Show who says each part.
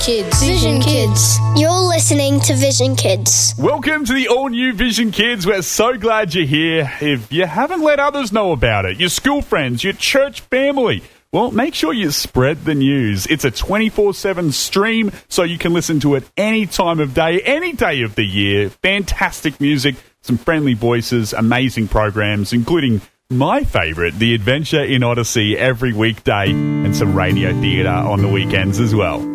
Speaker 1: Kids. Vision Kids.
Speaker 2: You're listening to Vision Kids.
Speaker 3: Welcome to the all-new Vision Kids. We're so glad you're here. If you haven't let others know about it, your school friends, your church family, well, make sure you spread the news. It's a 24/7 stream, so you can listen to it any time of day, any day of the year. Fantastic music, some friendly voices, amazing programs, including my favourite, The Adventure in Odyssey, every weekday, and some radio theatre on the weekends as well.